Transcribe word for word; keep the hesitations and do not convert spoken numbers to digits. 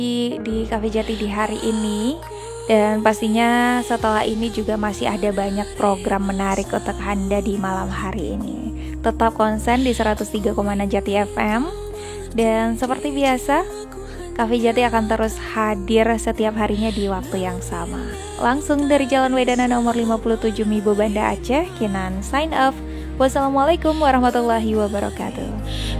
di, di Cafe Jati di hari ini. Dan pastinya setelah ini juga masih ada banyak program menarik untuk Anda di malam hari ini. Tetap konsen di seratus tiga koma enam Jati F M. Dan seperti biasa, Cafe Jati akan terus hadir setiap harinya di waktu yang sama. Langsung dari Jalan Wedana nomor lima puluh tujuh Mibo Banda Aceh, Kinan sign off. Wassalamualaikum warahmatullahi wabarakatuh.